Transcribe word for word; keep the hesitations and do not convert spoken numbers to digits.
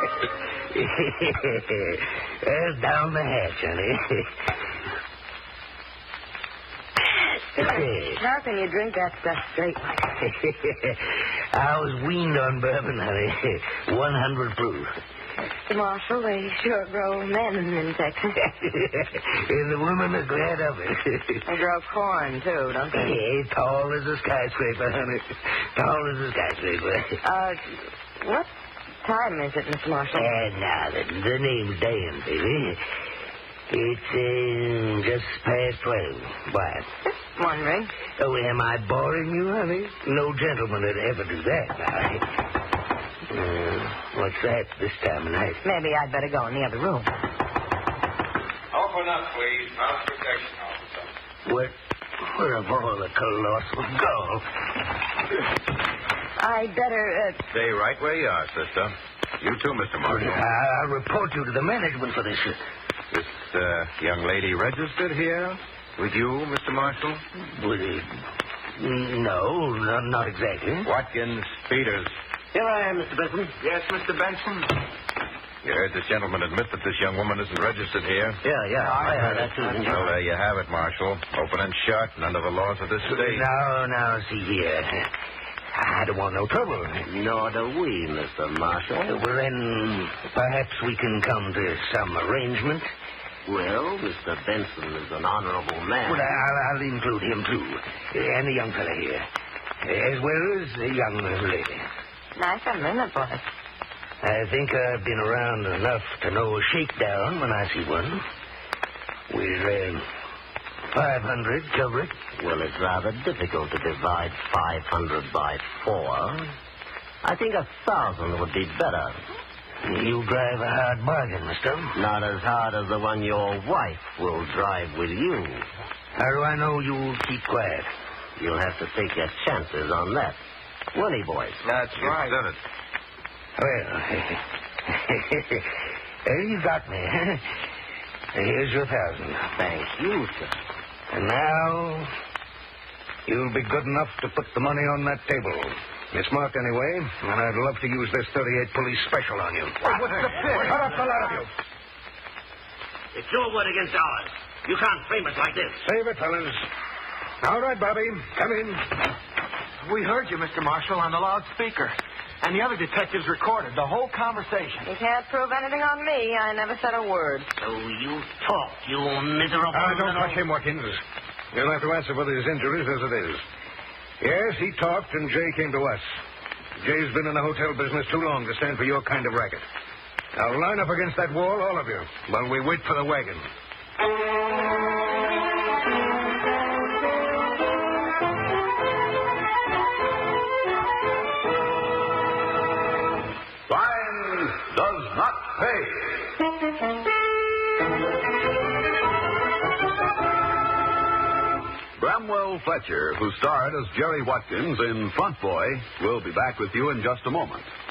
Well, down the hatch, honey. How can you drink that stuff straight like that? I was weaned on bourbon, honey. one hundred proof. Mister Marshall, they sure grow men in Texas. And the women are glad of it. They grow corn, too, don't they? Yeah, tall as a skyscraper, honey. Tall as a skyscraper. Uh, what time is it, Mister Marshall? And now, the, the name's Dan, baby. It's uh, just past twelve. Why? Just wondering. Oh, am I boring you, honey? No gentleman would ever do that, now. Uh, what's that this time of night? Maybe I'd better go in the other room. Open up, please. House protection officer. What? Where of all the colossal gall? I'd better, uh... Stay right where you are, sister. You too, Mister Marshall. I'll report you to the management for this. This uh, young lady registered here with you, Mister Marshall? With it? No, not, not exactly. Watkins Peters. Here I am, Mister Benson. Yes, Mister Benson. You heard this gentleman admit that this young woman isn't registered here? Yeah, yeah, I heard that too. Well, there you have it, Marshal. Open and shut, and under the laws of this state. Now, now, see here. I don't want no trouble. Nor do we, Mister Marshall. Well, then, perhaps we can come to some arrangement. Well, Mister Benson is an honorable man. Well, I'll, I'll include him, too. And the young fella here. As well as the young lady. Nice of minute, boy. I think I've been around enough to know a shakedown when I see one. We're, uh, five hundred, cover it. Well, it's rather difficult to divide five hundred by four. I think a thousand would be better. You drive a hard bargain, mister. Not as hard as the one your wife will drive with you. How do I know you'll keep quiet? You'll have to take your chances on that. Will he, boys? That's right. You said it. Well, you got me. Here's your thousand. Thank you, sir. And now, you'll be good enough to put the money on that table. It's marked anyway, and I'd love to use this thirty-eight police special on you. What? What's the pitch? Cut up the lot of you. It's your word against ours. You can't frame us like this. Save it, fellas. All right, Bobby, come in. We heard you, Mister Marshall, on the loudspeaker. And the other detectives recorded the whole conversation. You can't prove anything on me. I never said a word. So you talk, you miserable... Ah, don't little- touch him, Watkins. You'll have to answer for his injuries as it is. Yes, he talked, and Jay came to us. Jay's been in the hotel business too long to stand for your kind of racket. Now line up against that wall, all of you, while we wait for the wagon. Fine does not pay. Bramwell Fletcher, who starred as Jerry Watkins in Front Boy, will be back with you in just a moment.